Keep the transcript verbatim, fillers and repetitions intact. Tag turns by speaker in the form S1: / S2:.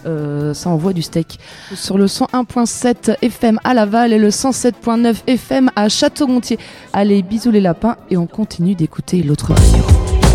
S1: euh, ça envoie du steak. Sur le cent un virgule sept F M à Laval et le cent sept virgule neuf F M à Château-Gontier. Allez, bisous les lapins et on continue d'écouter l'autre radio.